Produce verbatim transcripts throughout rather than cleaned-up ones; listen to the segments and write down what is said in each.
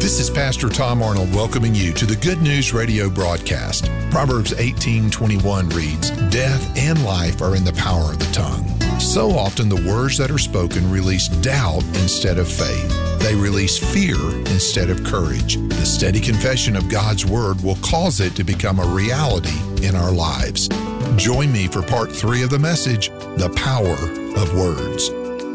This is Pastor Tom Arnold welcoming you to the Good News Radio broadcast. Proverbs eighteen twenty-one reads, "Death and life are in the power of the tongue." So often the words that are spoken release doubt instead of faith. They release fear instead of courage. The steady confession of God's word will cause it to become a reality in our lives. Join me for part three of the message, The Power of Words.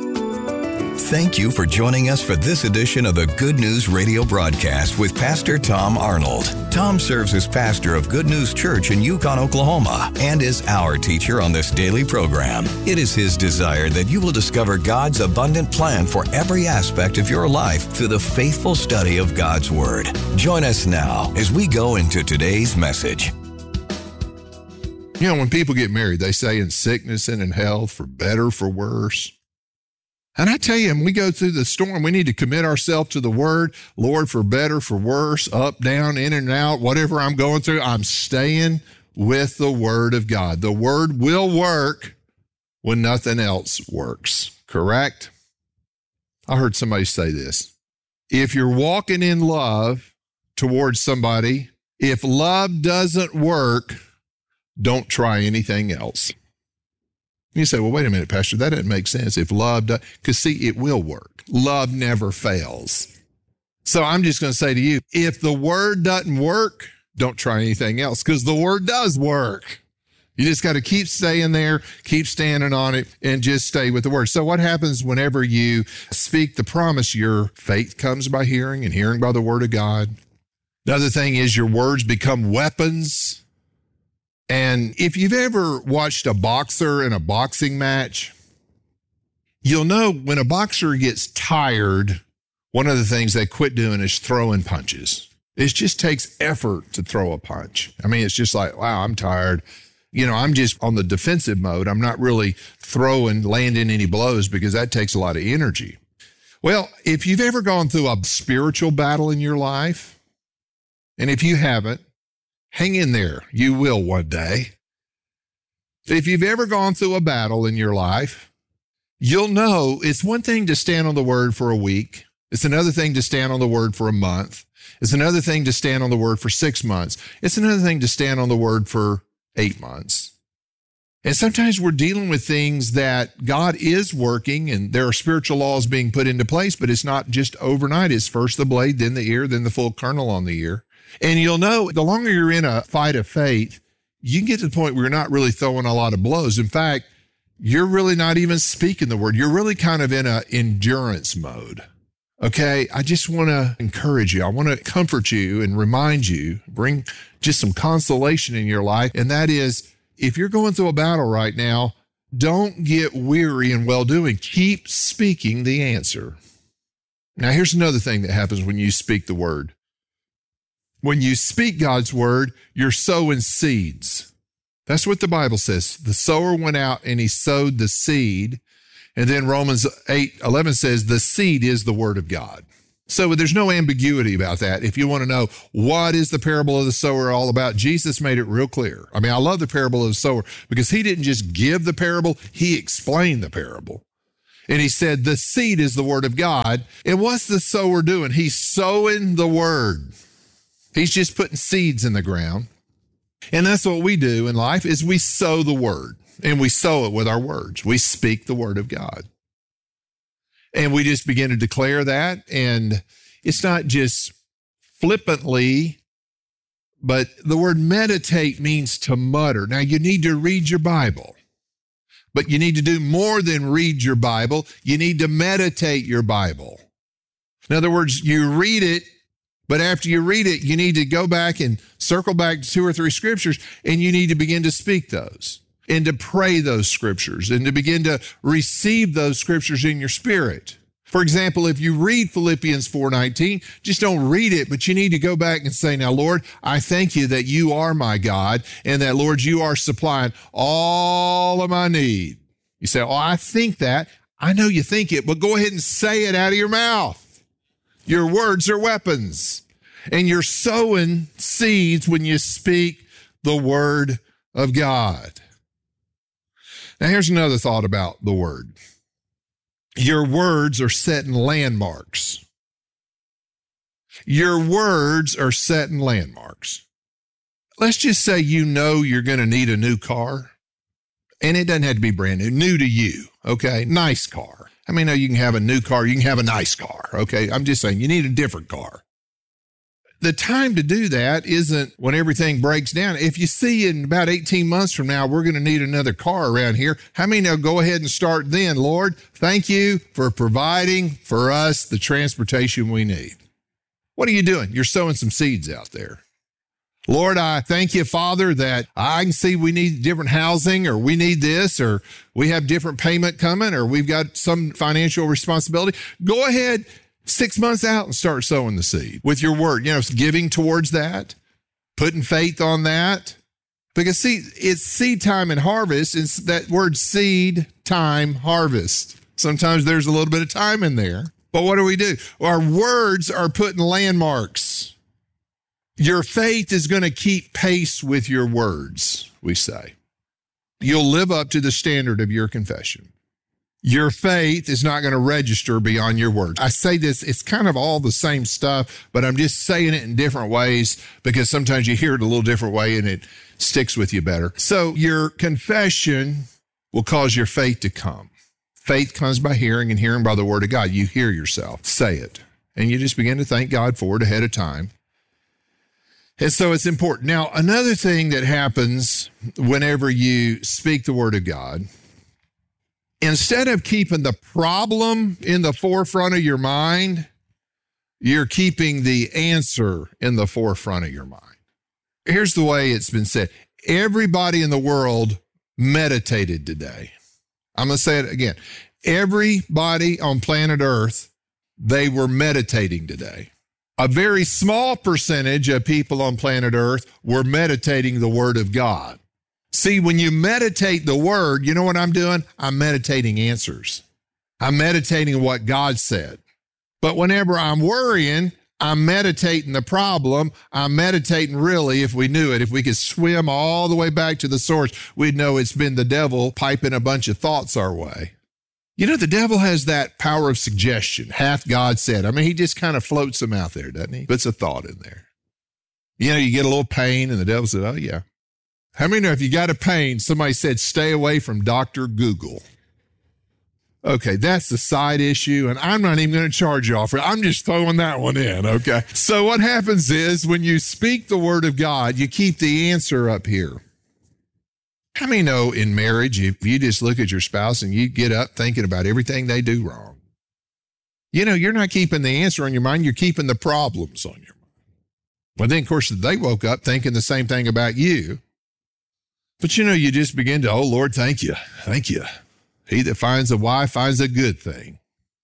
Thank you for joining us for this edition of the Good News Radio broadcast with Pastor Tom Arnold. Tom serves as pastor of Good News Church in Yukon, Oklahoma, and is our teacher on this daily program. It is his desire that you will discover God's abundant plan for every aspect of your life through the faithful study of God's Word. Join us now as we go into today's message. You know, when people get married, they say in sickness and in health, for better, for worse. And I tell you, when we go through the storm, we need to commit ourselves to the word. Lord, for better, for worse, up, down, in and out, whatever I'm going through, I'm staying with the word of God. The word will work when nothing else works, correct? I heard somebody say this. If you're walking in love towards somebody, if love doesn't work, don't try anything else. You say, well, wait a minute, Pastor, that doesn't make sense. If love does, because see, it will work. Love never fails. So I'm just going to say to you, if the word doesn't work, don't try anything else, because the word does work. You just got to keep staying there, keep standing on it, and just stay with the word. So what happens whenever you speak the promise? Your faith comes by hearing, and hearing by the word of God. The other thing is your words become weapons. And if you've ever watched a boxer in a boxing match, you'll know when a boxer gets tired, one of the things they quit doing is throwing punches. It just takes effort to throw a punch. I mean, it's just like, wow, I'm tired. You know, I'm just on the defensive mode. I'm not really throwing, landing any blows because that takes a lot of energy. Well, if you've ever gone through a spiritual battle in your life, and if you haven't, hang in there. You will one day. If you've ever gone through a battle in your life, you'll know it's one thing to stand on the word for a week. It's another thing to stand on the word for a month. It's another thing to stand on the word for six months. It's another thing to stand on the word for eight months. And sometimes we're dealing with things that God is working and there are spiritual laws being put into place, but it's not just overnight. It's first the blade, then the ear, then the full kernel on the ear. And you'll know the longer you're in a fight of faith, you can get to the point where you're not really throwing a lot of blows. In fact, you're really not even speaking the word. You're really kind of in an endurance mode. Okay, I just want to encourage you. I want to comfort you and remind you, bring just some consolation in your life. And that is, if you're going through a battle right now, don't get weary in well-doing. Keep speaking the answer. Now, here's another thing that happens when you speak the word. When you speak God's word, you're sowing seeds. That's what the Bible says. The sower went out and he sowed the seed. And then Romans eight eleven says the seed is the word of God. So there's no ambiguity about that. If you want to know what is the parable of the sower all about, Jesus made it real clear. I mean, I love the parable of the sower because he didn't just give the parable, he explained the parable. And he said the seed is the word of God. And what's the sower doing? He's sowing the word. He's just putting seeds in the ground. And that's what we do in life is we sow the word, and we sow it with our words. We speak the word of God. And we just begin to declare that. And it's not just flippantly, but the word meditate means to mutter. Now you need to read your Bible, but you need to do more than read your Bible. You need to meditate your Bible. In other words, you read it, but after you read it, you need to go back and circle back to two or three scriptures, and you need to begin to speak those and to pray those scriptures and to begin to receive those scriptures in your spirit. For example, if you read Philippians four nineteen, just don't read it, but you need to go back and say, now, Lord, I thank you that you are my God and that, Lord, you are supplying all of my need. You say, oh, I think that. I know you think it, but go ahead and say it out of your mouth. Your words are weapons, and you're sowing seeds when you speak the word of God. Now, here's another thought about the word. Your words are setting landmarks. Your words are setting landmarks. Let's just say you know you're going to need a new car, and it doesn't have to be brand new, new to you, okay? Nice car. I mean, no, you can have a new car, you can have a nice car, okay? I'm just saying you need a different car. The time to do that isn't when everything breaks down. If you see in about eighteen months from now, we're going to need another car around here, how many know go ahead and start then? Lord, thank you for providing for us the transportation we need. What are you doing? You're sowing some seeds out there. Lord, I thank you, Father, that I can see we need different housing, or we need this, or we have different payment coming, or we've got some financial responsibility. Go ahead six months out and start sowing the seed with your word, you know, giving towards that, putting faith on that. Because see, it's seed time and harvest. It's that word seed, time, harvest. Sometimes there's a little bit of time in there. But what do we do? Our words are putting landmarks. Your faith is going to keep pace with your words, we say. You'll live up to the standard of your confession. Your faith is not going to register beyond your words. I say this, it's kind of all the same stuff, but I'm just saying it in different ways because sometimes you hear it a little different way and it sticks with you better. So your confession will cause your faith to come. Faith comes by hearing, and hearing by the word of God. You hear yourself say it, and you just begin to thank God for it ahead of time. And so it's important. Now, another thing that happens whenever you speak the word of God, instead of keeping the problem in the forefront of your mind, you're keeping the answer in the forefront of your mind. Here's the way it's been said. Everybody in the world meditated today. I'm going to say it again. Everybody on planet Earth, they were meditating today. A very small percentage of people on planet Earth were meditating the word of God. See, when you meditate the word, you know what I'm doing? I'm meditating answers. I'm meditating what God said. But whenever I'm worrying, I'm meditating the problem. I'm meditating really, if we knew it, if we could swim all the way back to the source, we'd know it's been the devil piping a bunch of thoughts our way. You know, the devil has that power of suggestion. Hath God said? I mean, he just kind of floats them out there, doesn't he? Puts a thought in there. You know, you get a little pain and the devil said, oh yeah. How many know if you got a pain, somebody said, stay away from Doctor Google? Okay, that's the side issue, and I'm not even going to charge you off for it. I'm just throwing that one in, okay? So what happens is when you speak the word of God, you keep the answer up here. How many know in marriage, if you just look at your spouse and you get up thinking about everything they do wrong, you know, you're not keeping the answer on your mind, you're keeping the problems on your mind. Well, then, of course, they woke up thinking the same thing about you. But, you know, you just begin to, oh, Lord, thank you. Thank you. He that finds a wife finds a good thing.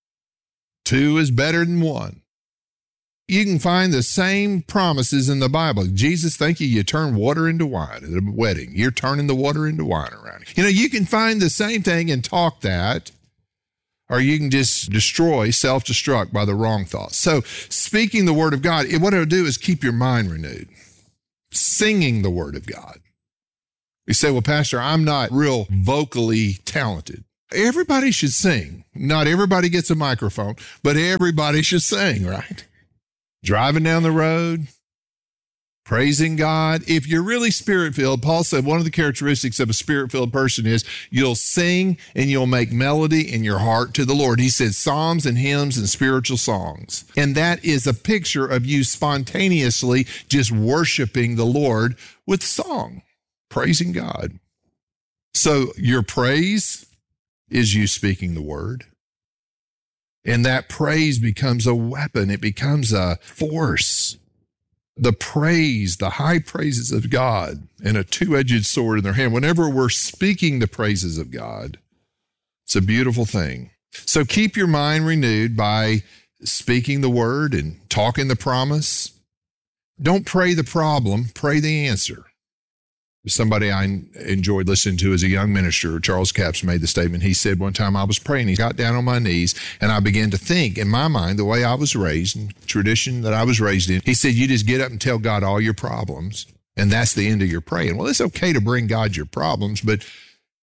Two is better than one. You can find the same promises in the Bible. Jesus, thank you, you turn water into wine at a wedding. You're turning the water into wine around here. You know, you can find the same thing and talk that, or you can just destroy, self-destruct by the wrong thoughts. So speaking the word of God, what it'll do is keep your mind renewed. Singing the word of God. You say, well, Pastor, I'm not real vocally talented. Everybody should sing. Not everybody gets a microphone, but everybody should sing, right? Driving down the road, praising God. If you're really spirit-filled, Paul said one of the characteristics of a spirit-filled person is you'll sing and you'll make melody in your heart to the Lord. He said psalms and hymns and spiritual songs. And that is a picture of you spontaneously just worshiping the Lord with song, praising God. So your praise is you speaking the word. And that praise becomes a weapon. It becomes a force. The praise, the high praises of God, and a two-edged sword in their hand. Whenever we're speaking the praises of God, it's a beautiful thing. So keep your mind renewed by speaking the word and talking the promise. Don't pray the problem, pray the answer. Somebody I enjoyed listening to as a young minister, Charles Capps, made the statement. He said one time I was praying, he got down on my knees, and I began to think in my mind, the way I was raised, and tradition that I was raised in. He said, you just get up and tell God all your problems, and that's the end of your praying. Well, it's okay to bring God your problems, but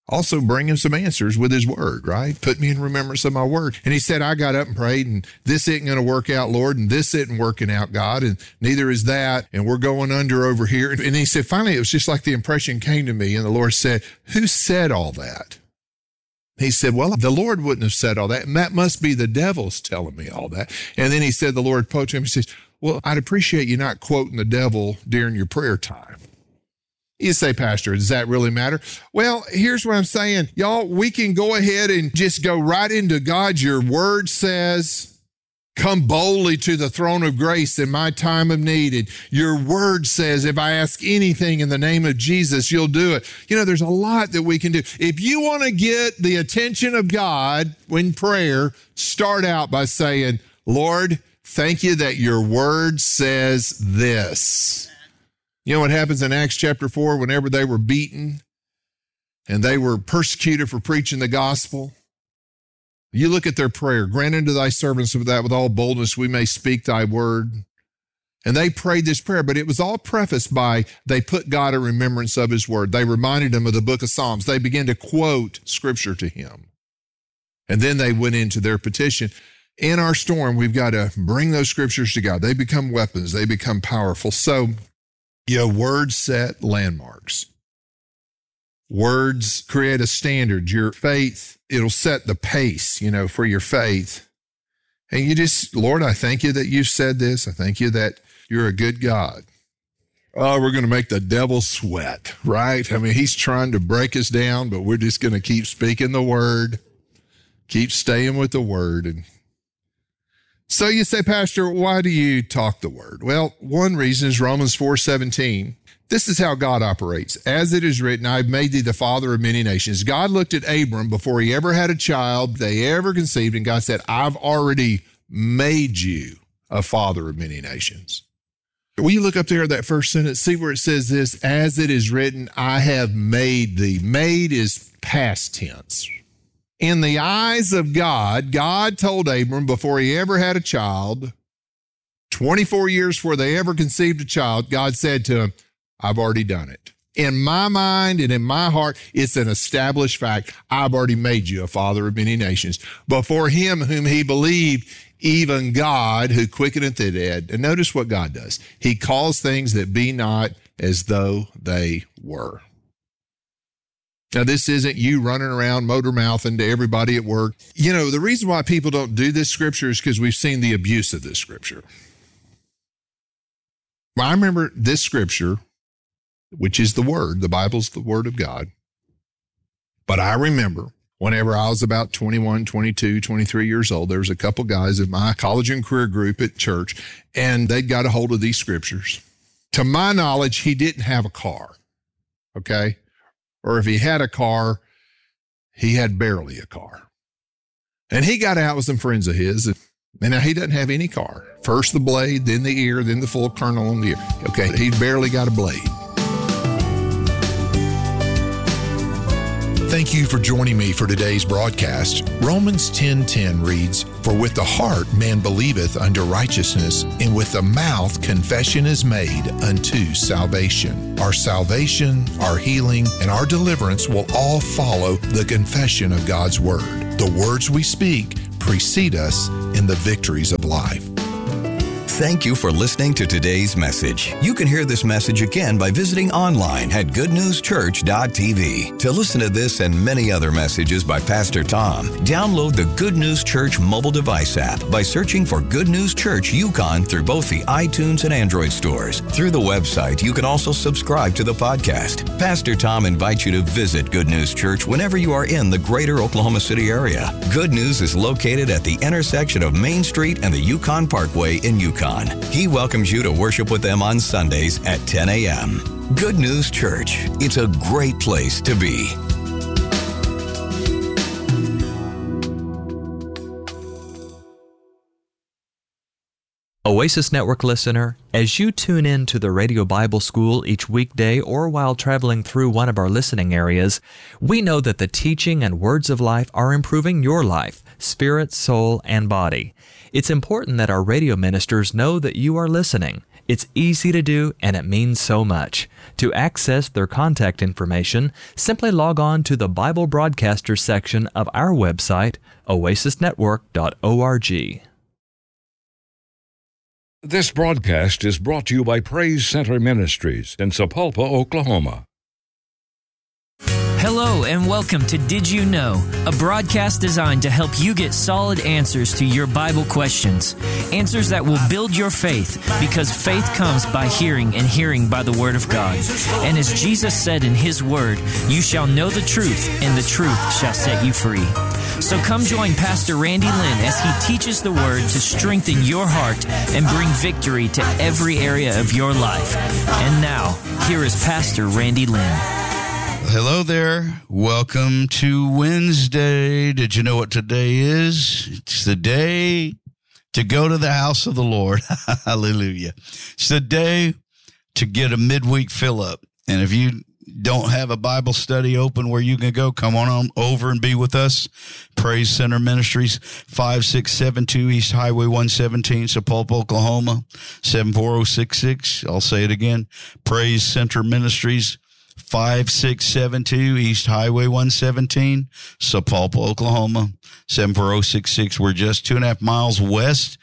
Also bring him some answers with his word, right? Put me in remembrance of my word. And he said, I got up and prayed, and this isn't going to work out, Lord, and this isn't working out, God, and neither is that, and we're going under over here. And he said, finally, it was just like the impression came to me, and the Lord said, who said all that? He said, well, the Lord wouldn't have said all that, and that must be the devil's telling me all that. And then he said, the Lord spoke to him, he says, well, I'd appreciate you not quoting the devil during your prayer time. You say, Pastor, does that really matter? Well, here's what I'm saying. Y'all, we can go ahead and just go right into God. Your word says, come boldly to the throne of grace in my time of need. And your word says, if I ask anything in the name of Jesus, you'll do it. You know, there's a lot that we can do. If you want to get the attention of God in prayer, start out by saying, Lord, thank you that your word says this. You know what happens in Acts chapter four, whenever they were beaten and they were persecuted for preaching the gospel? You look at their prayer, grant unto thy servants of that with all boldness we may speak thy word. And they prayed this prayer, but it was all prefaced by they put God in remembrance of his word. They reminded him of the book of Psalms. They began to quote scripture to him. And then they went into their petition. In our storm, we've got to bring those scriptures to God. They become weapons. They become powerful. So, your words set landmarks. Words create a standard. Your faith, it'll set the pace, you know, for your faith. And you just, Lord, I thank you that you've said this. I thank you that you're a good God. Oh, we're going to make the devil sweat, right? I mean, he's trying to break us down, but we're just going to keep speaking the word, keep staying with the word. And so you say, Pastor, why do you talk the word? Well, one reason is Romans four seventeen. This is how God operates. As it is written, I've made thee the father of many nations. God looked at Abram before he ever had a child, they ever conceived, and God said, I've already made you a father of many nations. Will you look up there at that first sentence, see where it says this, as it is written, I have made thee. Made is past tense. In the eyes of God, God told Abram before he ever had a child, twenty-four years before they ever conceived a child, God said to him, I've already done it. In my mind and in my heart, it's an established fact. I've already made you a father of many nations. Before him whom he believed, even God who quickeneth the dead. And notice what God does. He calls things that be not as though they were. Now, this isn't you running around motor mouthing to everybody at work. You know, the reason why people don't do this scripture is because we've seen the abuse of this scripture. Well, I remember this scripture, which is the word. The Bible's the word of God. But I remember whenever I was about twenty-one, twenty-two, twenty-three years old, there was a couple guys in my college and career group at church, and they'd got a hold of these scriptures. To my knowledge, he didn't have a car, okay? Or if he had a car, he had barely a car. And he got out with some friends of his, and, and now he doesn't have any car. First the blade, then the ear, then the full kernel on the ear. Okay, he barely got a blade. Thank you for joining me for today's broadcast. Romans ten ten reads, For with the heart man believeth unto righteousness, and with the mouth confession is made unto salvation. Our salvation, our healing, and our deliverance will all follow the confession of God's word. The words we speak precede us in the victories of life. Thank you for listening to today's message. You can hear this message again by visiting online at good news church dot t v. To listen to this and many other messages by Pastor Tom, download the Good News Church mobile device app by searching for Good News Church Yukon through both the iTunes and Android stores. Through the website, you can also subscribe to the podcast. Pastor Tom invites you to visit Good News Church whenever you are in the greater Oklahoma City area. Good News is located at the intersection of Main Street and the Yukon Parkway in Yukon. He welcomes you to worship with them on Sundays at ten a.m. Good News Church. It's a great place to be. Oasis Network listener, as you tune in to the Radio Bible School each weekday or while traveling through one of our listening areas, we know that the teaching and words of life are improving your life, spirit, soul, and body. It's important that our radio ministers know that you are listening. It's easy to do, and it means so much. To access their contact information, simply log on to the Bible Broadcasters section of our website, oasis network dot org. This broadcast is brought to you by Praise Center Ministries in Sapulpa, Oklahoma. Hello and welcome to Did You Know, a broadcast designed to help you get solid answers to your Bible questions. Answers that will build your faith, because faith comes by hearing and hearing by the Word of God. And as Jesus said in His Word, you shall know the truth and the truth shall set you free. So come join Pastor Randy Lynn as he teaches the Word to strengthen your heart and bring victory to every area of your life. And now, here is Pastor Randy Lynn. Hello there. Welcome to Wednesday. Did you know what today is? It's the day to go to the house of the Lord. Hallelujah. It's the day to get a midweek fill up. And if you don't have a Bible study open where you can go, come on over and be with us. Praise Center Ministries, five six seven two East Highway one seventeen, Sapulpa, Oklahoma, seven four zero six six. I'll say it again. Praise Center Ministries, five six seven two East Highway one seventeen, Sapulpa, Oklahoma, seven four zero six six. We're just two and a half miles west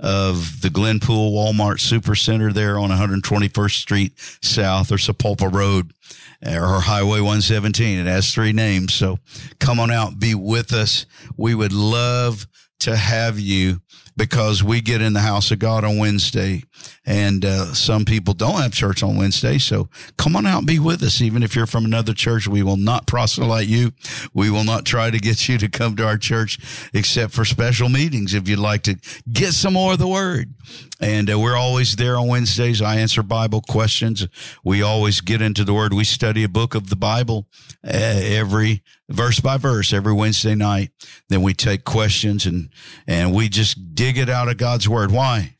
of the Glenpool Walmart Supercenter there on one twenty-first Street South, or Sapulpa Road, or Highway one seventeen. It has three names. So come on out, be with us. We would love to have you, because we get in the house of God on Wednesday, and uh, some people don't have church on Wednesday. So come on out and be with us. Even if you're from another church, we will not proselyte you. We will not try to get you to come to our church except for special meetings if you'd like to get some more of the Word. And uh, we're always there on Wednesdays. I answer Bible questions. We always get into the Word. We study a book of the Bible uh, every verse by verse every Wednesday night. Then we take questions and, and we just dig it out of God's Word. Why?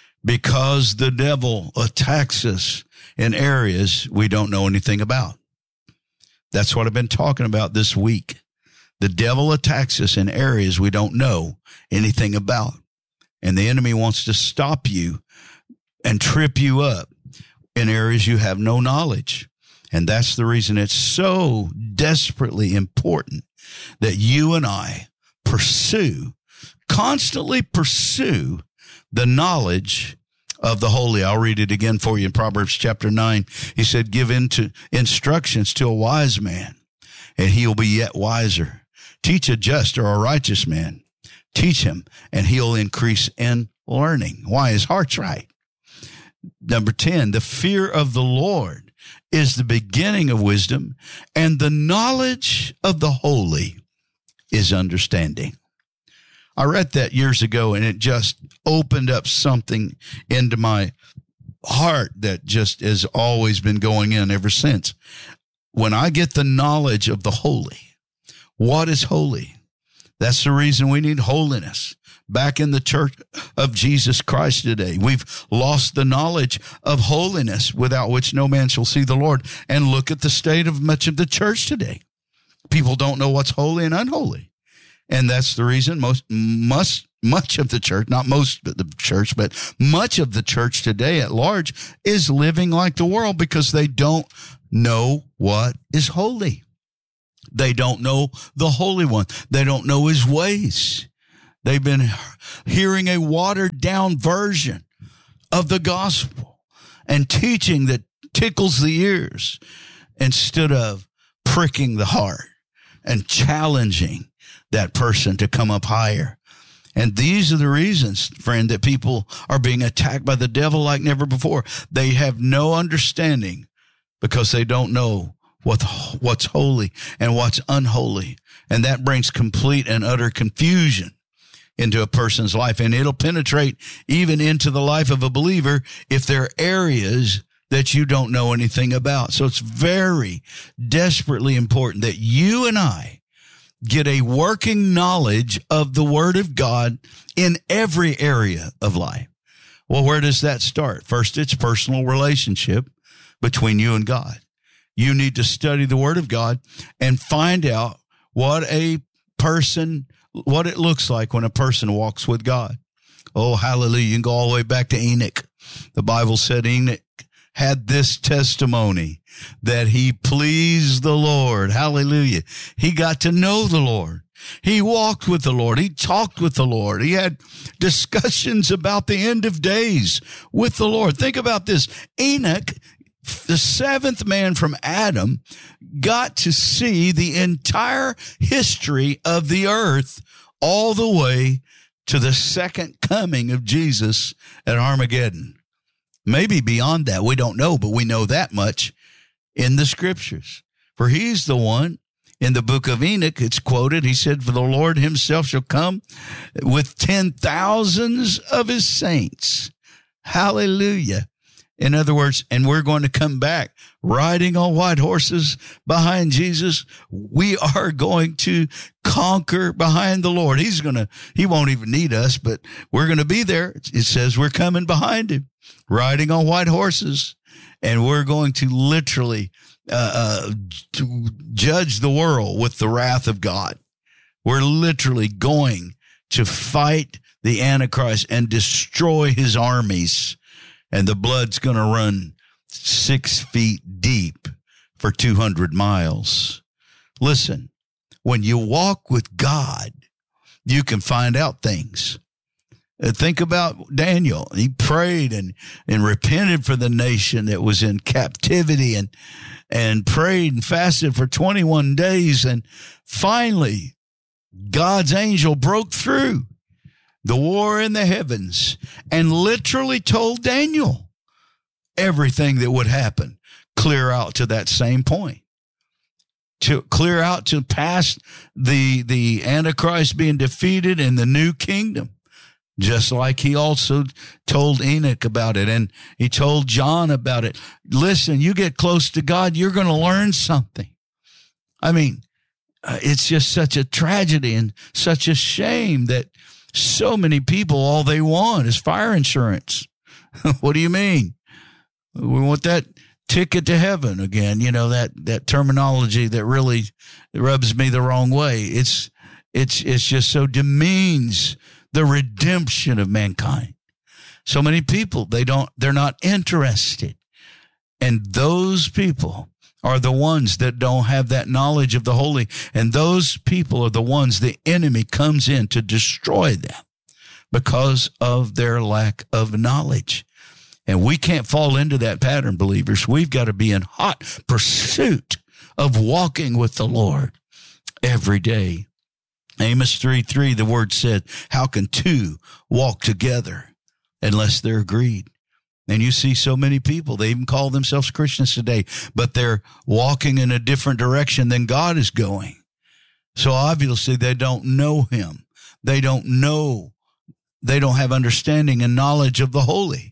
Because the devil attacks us in areas we don't know anything about. That's what I've been talking about this week. The devil attacks us in areas we don't know anything about. And the enemy wants to stop you and trip you up in areas you have no knowledge. And that's the reason it's so desperately important that you and I pursue, constantly pursue the knowledge of the holy. I'll read it again for you in Proverbs chapter nine. He said, give into instructions to a wise man, and he'll be yet wiser. Teach a just or a righteous man. Teach him, and he'll increase in learning. Why? His heart's right. Number ten, the fear of the Lord is the beginning of wisdom, and the knowledge of the holy is understanding. I read that years ago, and it just opened up something into my heart that just has always been going in ever since. When I get the knowledge of the holy, what is holy? That's the reason we need holiness. Back in the church of Jesus Christ today, we've lost the knowledge of holiness, without which no man shall see the Lord. And look at the state of much of the church today. People don't know what's holy and unholy. And that's the reason most, must, much of the church, not most of the church, but much of the church today at large is living like the world, because they don't know what is holy. They don't know the Holy One. They don't know his ways. They've been hearing a watered down version of the gospel and teaching that tickles the ears instead of pricking the heart and challenging that person to come up higher. And these are the reasons, friend, that people are being attacked by the devil like never before. They have no understanding because they don't know what what's holy and what's unholy. And that brings complete and utter confusion into a person's life. And it'll penetrate even into the life of a believer if there are areas that you don't know anything about. So it's very desperately important that you and I get a working knowledge of the Word of God in every area of life. Well, where does that start? First, it's personal relationship between you and God. You need to study the Word of God and find out what a person, what it looks like when a person walks with God. Oh, hallelujah. You can go all the way back to Enoch. The Bible said Enoch had this testimony that he pleased the Lord. Hallelujah. He got to know the Lord. He walked with the Lord. He talked with the Lord. He had discussions about the end of days with the Lord. Think about this. Enoch, the seventh man from Adam, got to see the entire history of the earth all the way to the second coming of Jesus at Armageddon. Maybe beyond that, we don't know, but we know that much in the scriptures. For he's the one, in the book of Enoch, it's quoted, he said, for the Lord himself shall come with ten thousands of his saints. Hallelujah. In other words, and we're going to come back riding on white horses behind Jesus. We are going to conquer behind the Lord. He's going to, he won't even need us, but we're going to be there. It says we're coming behind him, riding on white horses, and we're going to literally uh, uh, to judge the world with the wrath of God. We're literally going to fight the Antichrist and destroy his armies. And the blood's going to run six feet deep for two hundred miles. Listen, when you walk with God, you can find out things. Uh, think about Daniel. He prayed and, and repented for the nation that was in captivity and, and prayed and fasted for twenty-one days. And finally, God's angel broke through the war in the heavens and literally told Daniel everything that would happen, clear out to that same point, to clear out to past the, the Antichrist being defeated in the new kingdom, just like he also told Enoch about it. And he told John about it. Listen, you get close to God, you're going to learn something. I mean, uh, it's just such a tragedy and such a shame that so many people, all they want is fire insurance. What do you mean? We want that ticket to heaven again. You know, that, that terminology that really rubs me the wrong way. It's, it's, it's just so demeans the redemption of mankind. So many people, they don't, they're not interested. And those people are the ones that don't have that knowledge of the holy. And those people are the ones the enemy comes in to destroy them because of their lack of knowledge. And we can't fall into that pattern, believers. We've got to be in hot pursuit of walking with the Lord every day. Amos three three, the word said, how can two walk together unless they're agreed? And you see so many people, they even call themselves Christians today, but they're walking in a different direction than God is going. So obviously they don't know him. They don't know. They don't have understanding and knowledge of the holy.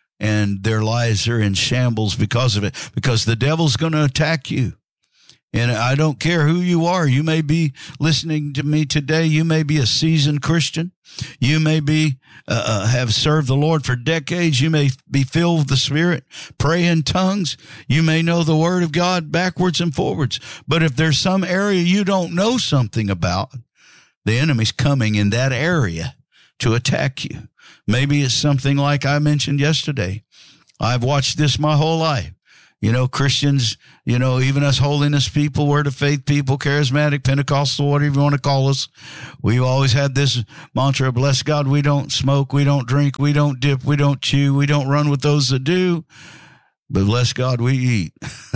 And their lives are in shambles because of it, because the devil's going to attack you. And I don't care who you are. You may be listening to me today. You may be a seasoned Christian. You may be uh, uh, have served the Lord for decades. You may be filled with the Spirit, pray in tongues. You may know the Word of God backwards and forwards. But if there's some area you don't know something about, the enemy's coming in that area to attack you. Maybe it's something like I mentioned yesterday. I've watched this my whole life. You know, Christians, you know, even us holiness people, word of faith people, charismatic, Pentecostal, whatever you want to call us, we've always had this mantra, bless God, we don't smoke, we don't drink, we don't dip, we don't chew, we don't run with those that do, but bless God, we eat.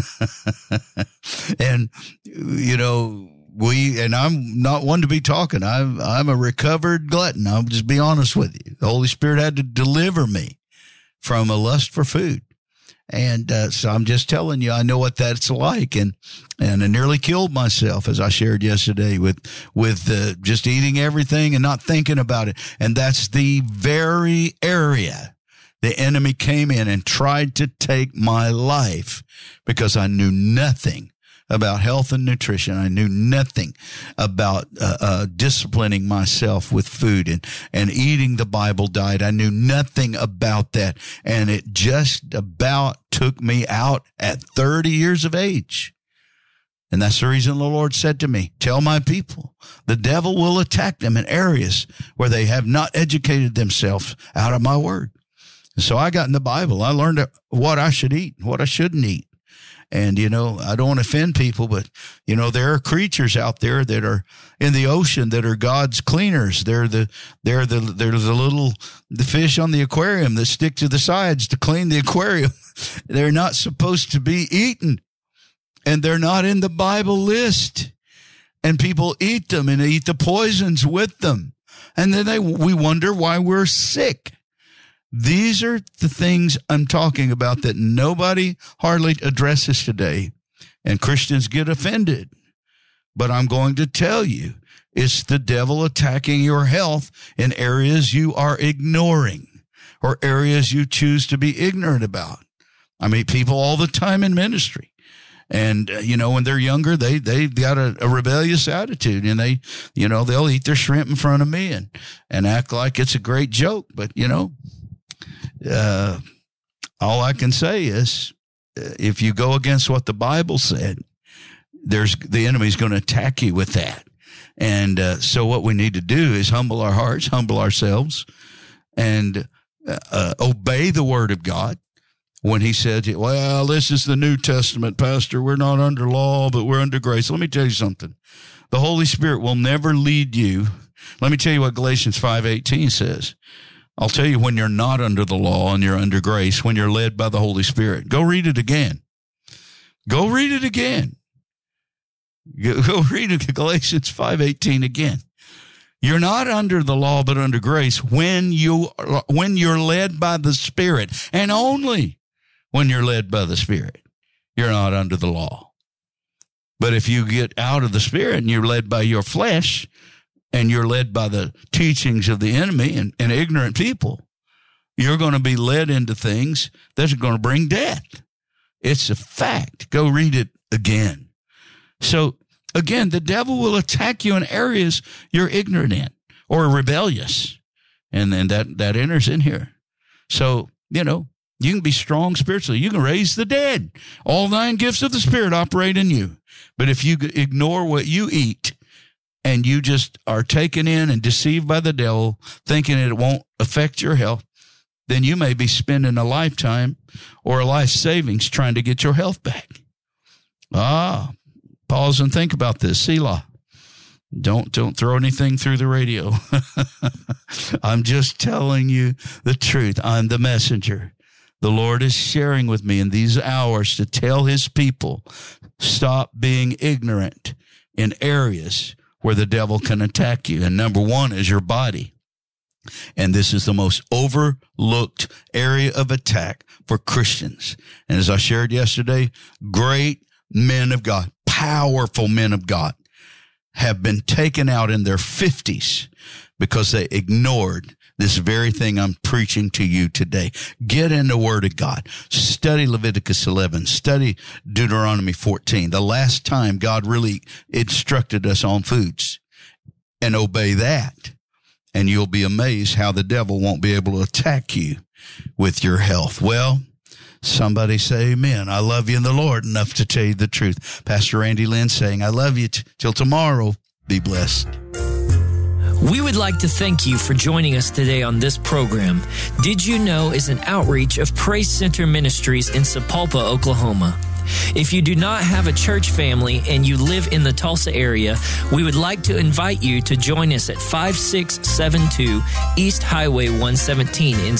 And, you know, we, and I'm not one to be talking. I'm, I'm a recovered glutton. I'll just be honest with you. The Holy Spirit had to deliver me from a lust for food. And uh, so I'm just telling you, I know what that's like, and and I nearly killed myself, as I shared yesterday, with with uh, just eating everything and not thinking about it. And that's the very area the enemy came in and tried to take my life because I knew nothing about health and nutrition. I knew nothing about uh, uh, disciplining myself with food and, and eating the Bible diet. I knew nothing about that. And it just about took me out at thirty years of age. And that's the reason the Lord said to me, tell my people, the devil will attack them in areas where they have not educated themselves out of my word. And so I got in the Bible. I learned what I should eat, what I shouldn't eat. And, you know, I don't want to offend people, but, you know, there are creatures out there that are in the ocean that are God's cleaners. They're the, they're the, they're the little, the fish on the aquarium that stick to the sides to clean the aquarium. They're not supposed to be eaten. And they're not in the Bible list. And people eat them and eat the poisons with them. And then they, we wonder why we're sick. These are the things I'm talking about that nobody hardly addresses today. And Christians get offended. But I'm going to tell you, it's the devil attacking your health in areas you are ignoring or areas you choose to be ignorant about. I meet people all the time in ministry. And, uh, you know, when they're younger, they, they've got a, a rebellious attitude, and they, you know, they'll eat their shrimp in front of me and, and act like it's a great joke. But, you know, uh, all I can say is uh, if you go against what the Bible said, there's the enemy's going to attack you with that. And uh, so what we need to do is humble our hearts, humble ourselves, and uh, obey the word of God. When he said, well, this is the New Testament, Pastor. We're not under law, but we're under grace. Let me tell you something. The Holy Spirit will never lead you. Let me tell you what Galatians five eighteen says. I'll tell you when you're not under the law and you're under grace, when you're led by the Holy Spirit. Go read it again. Go read it again. Go read it, Galatians five eighteen again. You're not under the law, but under grace when, you, when you're led by the Spirit, and only when you're led by the Spirit. You're not under the law. But if you get out of the Spirit and you're led by your flesh and you're led by the teachings of the enemy and, and ignorant people, you're going to be led into things that are going to bring death. It's a fact. Go read it again. So, again, the devil will attack you in areas you're ignorant in or rebellious. And then that, that enters in here. So, you know, you can be strong spiritually. You can raise the dead. All nine gifts of the Spirit operate in you. But if you ignore what you eat and you just are taken in and deceived by the devil, thinking it won't affect your health, then you may be spending a lifetime or a life savings trying to get your health back. Ah, pause and think about this. Selah. Don't, don't throw anything through the radio. I'm just telling you the truth. I'm the messenger. The Lord is sharing with me in these hours to tell his people, stop being ignorant in areas where the devil can attack you. And number one is your body. And this is the most overlooked area of attack for Christians. And as I shared yesterday, great men of God, powerful men of God, have been taken out in their fifties because they ignored this very thing I'm preaching to you today. Get in the Word of God. Study Leviticus eleven. Study Deuteronomy fourteen. The last time God really instructed us on foods. And obey that. And you'll be amazed how the devil won't be able to attack you with your health. Well, somebody say amen. I love you in the Lord enough to tell you the truth. Pastor Randy Lynn saying, I love you t- till tomorrow. Be blessed. We would like to thank you for joining us today on this program. Did You Know is an outreach of Praise Center Ministries in Sapulpa, Oklahoma. If you do not have a church family and you live in the Tulsa area, we would like to invite you to join us at five six seven two East Highway one seventeen in